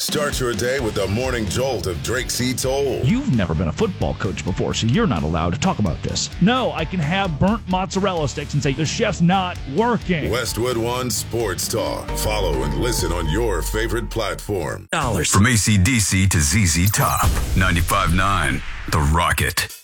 Start your day with the morning jolt of Drake C. Toll. You've never been a football coach before, so you're not allowed to talk about this. No, I can have burnt mozzarella sticks and say the chef's not working. Westwood One Sports Talk. Follow and listen on your favorite platform. From AC/DC to ZZ Top. 95.9, The Rocket.